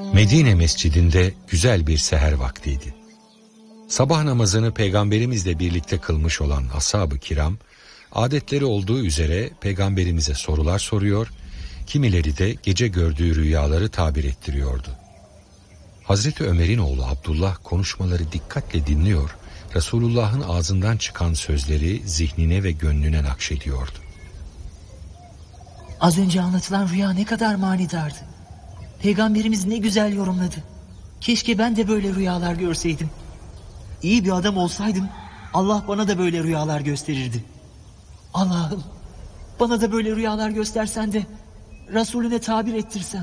Medine mescidinde güzel bir seher vaktiydi. Sabah namazını peygamberimizle birlikte kılmış olan ashab-ı kiram, adetleri olduğu üzere peygamberimize sorular soruyor, kimileri de gece gördüğü rüyaları tabir ettiriyordu. Hazreti Ömer'in oğlu Abdullah konuşmaları dikkatle dinliyor, Resulullah'ın ağzından çıkan sözleri zihnine ve gönlüne nakşediyordu. Az önce anlatılan rüya ne kadar manidardı. Peygamberimiz ne güzel yorumladı. Keşke ben de böyle rüyalar görseydim. İyi bir adam olsaydım Allah bana da böyle rüyalar gösterirdi. Allah'ım, bana da böyle rüyalar göstersen de Resulüne tabir ettirsen.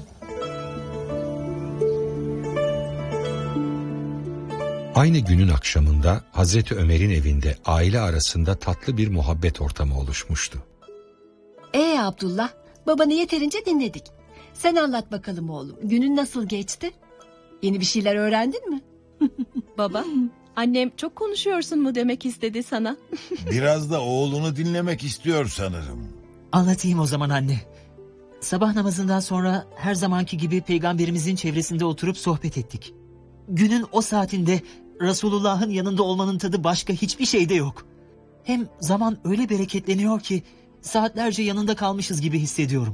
Aynı günün akşamında Hazreti Ömer'in evinde aile arasında tatlı bir muhabbet ortamı oluşmuştu. Abdullah, babanı yeterince dinledik. Sen anlat bakalım oğlum, günün nasıl geçti? Yeni bir şeyler öğrendin mi? Baba, annem çok konuşuyorsun mu demek istedi sana. Biraz da oğlunu dinlemek istiyor sanırım. Anlatayım o zaman anne. Sabah namazından sonra her zamanki gibi peygamberimizin çevresinde oturup sohbet ettik. Günün o saatinde Resulullah'ın yanında olmanın tadı başka hiçbir şeyde yok. Hem zaman öyle bereketleniyor ki saatlerce yanında kalmışız gibi hissediyorum.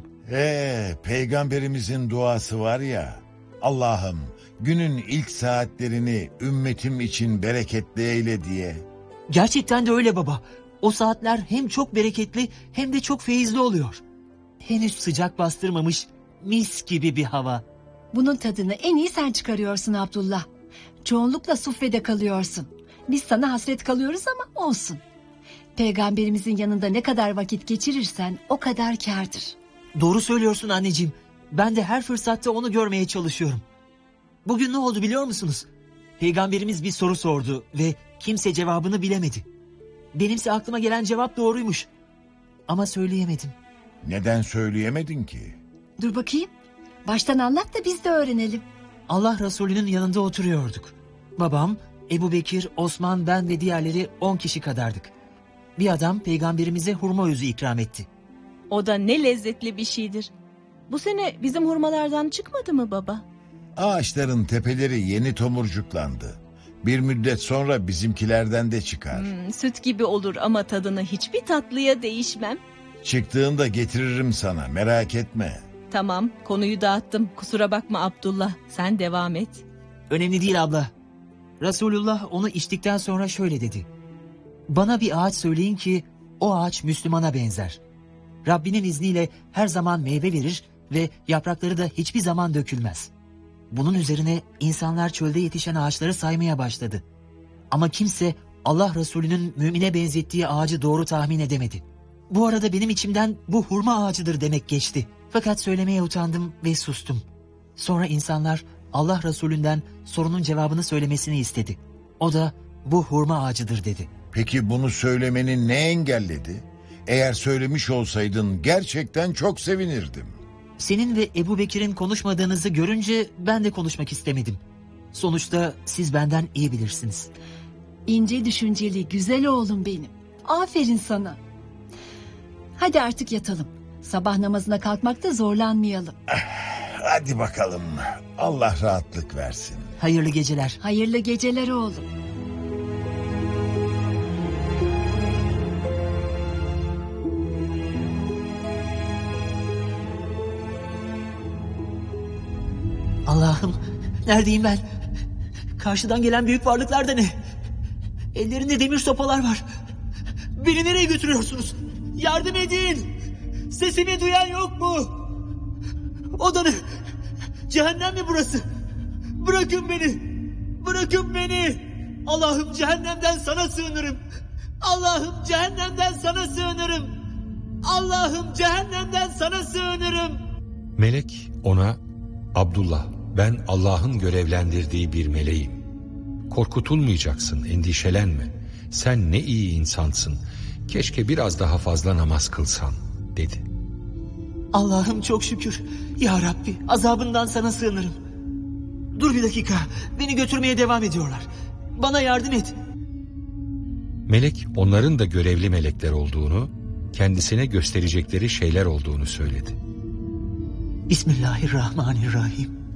Peygamberimizin duası var ya. Allah'ım günün ilk saatlerini ümmetim için bereketli eyle diye. Gerçekten de öyle baba. O saatler hem çok bereketli hem de çok feyizli oluyor. Henüz sıcak bastırmamış mis gibi bir hava. Bunun tadını en iyi sen çıkarıyorsun Abdullah. Çoğunlukla suffede kalıyorsun. Biz sana hasret kalıyoruz ama olsun. Peygamberimizin yanında ne kadar vakit geçirirsen o kadar kârdır. Doğru söylüyorsun anneciğim. Ben de her fırsatta onu görmeye çalışıyorum. Bugün ne oldu biliyor musunuz? Peygamberimiz bir soru sordu ve kimse cevabını bilemedi. Benimse aklıma gelen cevap doğruymuş. Ama söyleyemedim. Neden söyleyemedin ki? Dur bakayım. Baştan anlat da biz de öğrenelim. Allah Resulü'nün yanında oturuyorduk. Babam, Ebu Bekir, Osman, ben ve diğerleri 10 kişi kadardık. Bir adam peygamberimize hurma özü ikram etti. O da ne lezzetli bir şeydir. Bu sene bizim hurmalardan çıkmadı mı baba? Ağaçların tepeleri yeni tomurcuklandı. Bir müddet sonra bizimkilerden de çıkar. Süt gibi olur ama tadını hiçbir tatlıya değişmem. Çıktığında getiririm sana, merak etme. Tamam, konuyu dağıttım. Kusura bakma Abdullah, sen devam et. Önemli değil abla. Resulullah onu içtikten sonra şöyle dedi. Bana bir ağaç söyleyin ki o ağaç Müslümana benzer. Rabbinin izniyle her zaman meyve verir ve yaprakları da hiçbir zaman dökülmez. Bunun üzerine insanlar çölde yetişen ağaçları saymaya başladı. Ama kimse Allah Resulü'nün mümine benzettiği ağacı doğru tahmin edemedi. Bu arada benim içimden bu hurma ağacıdır demek geçti. Fakat söylemeye utandım ve sustum. Sonra insanlar Allah Resulü'nden sorunun cevabını söylemesini istedi. O da bu hurma ağacıdır dedi. Peki bunu söylemeni ne engelledi? Eğer söylemiş olsaydın gerçekten çok sevinirdim. Senin ve Ebu Bekir'in konuşmadığınızı görünce ben de konuşmak istemedim. Sonuçta siz benden iyi bilirsiniz. İnce düşünceli, güzel oğlum benim. Aferin sana. Hadi artık yatalım. Sabah namazına kalkmakta zorlanmayalım. Hadi bakalım. Allah rahatlık versin. Hayırlı geceler. Hayırlı geceler oğlum. Allah'ım, neredeyim ben? Karşıdan gelen büyük varlıklar da ne? Ellerinde demir sopalar var. Beni nereye götürüyorsunuz? Yardım edin! Sesimi duyan yok mu? O da ne? Cehennem mi burası? Bırakın beni! Bırakın beni! Allah'ım cehennemden sana sığınırım. Allah'ım cehennemden sana sığınırım. Allah'ım cehennemden sana sığınırım. Melek ona, Abdullah, ben Allah'ın görevlendirdiği bir meleğim. Korkutulmayacaksın, endişelenme. Sen ne iyi insansın. Keşke biraz daha fazla namaz kılsan, dedi. Allah'ım çok şükür. Ya Rabbi, azabından sana sığınırım. Dur bir dakika, beni götürmeye devam ediyorlar. Bana yardım et. Melek onların da görevli melekler olduğunu, kendisine gösterecekleri şeyler olduğunu söyledi. Bismillahirrahmanirrahim.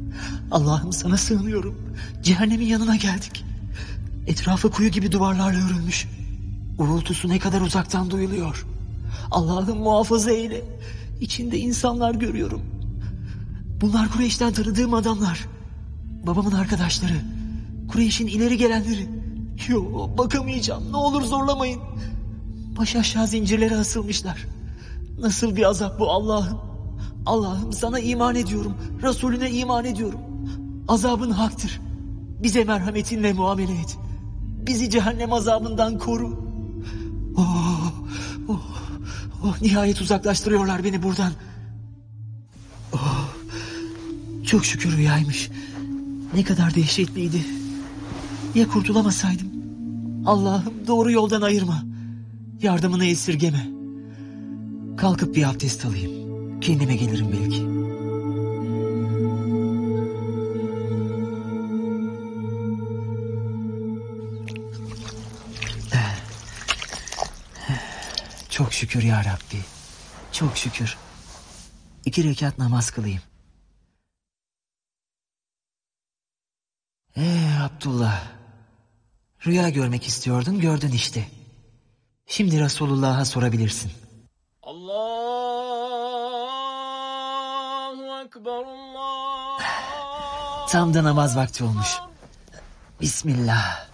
Allah'ım sana sığınıyorum. Cehennemin yanına geldik. Etrafı kuyu gibi duvarlarla örülmüş. Uğultusu ne kadar uzaktan duyuluyor. Allah'ım muhafaza eyle. İçinde insanlar görüyorum. Bunlar Kureyş'ten tanıdığım adamlar. Babamın arkadaşları. Kureyş'in ileri gelenleri. Yo, bakamayacağım. Ne olur zorlamayın. Baş aşağı zincirlere asılmışlar. Nasıl bir azap bu Allah'ım. Allah'ım sana iman ediyorum. Resulüne iman ediyorum. Azabın haktır. Bize merhametinle muamele et. Bizi cehennem azabından koru. Oh, oh, oh, nihayet uzaklaştırıyorlar beni buradan. Oh, çok şükür rüyaymış. Ne kadar dehşetliydi. Ya kurtulamasaydım? Allah'ım doğru yoldan ayırma. Yardımını esirgeme. Kalkıp bir abdest alayım. Kendime gelirim belki. Çok şükür ya Rabbi. Çok şükür. 2 rekat namaz kılayım. Abdullah. Rüya görmek istiyordun, gördün işte. Şimdi Resulullah'a sorabilirsin. Allahu Ekber, Allah. Tam da namaz vakti olmuş. Bismillah.